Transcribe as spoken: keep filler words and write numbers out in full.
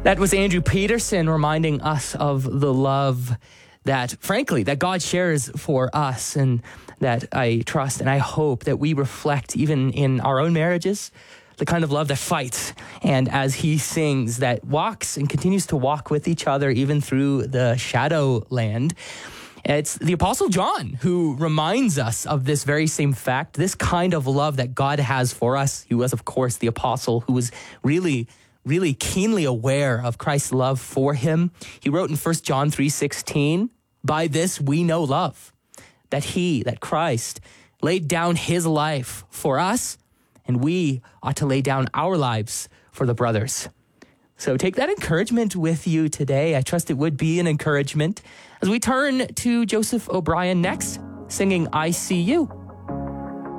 That was Andrew Peterson reminding us of the love that, frankly, that God shares for us, and that I trust and I hope that we reflect even in our own marriages, the kind of love that fights, and as he sings, that walks and continues to walk with each other even through the shadow land. It's the Apostle John who reminds us of this very same fact, this kind of love that God has for us. He was, of course, the apostle who was really really keenly aware of Christ's love for him. He wrote in First John three sixteen, "By this we know love, that he, that Christ, laid down his life for us, and we ought to lay down our lives for the brothers." So take that encouragement with you today. I trust it would be an encouragement as we turn to Joseph O'Brien next, singing "I See You."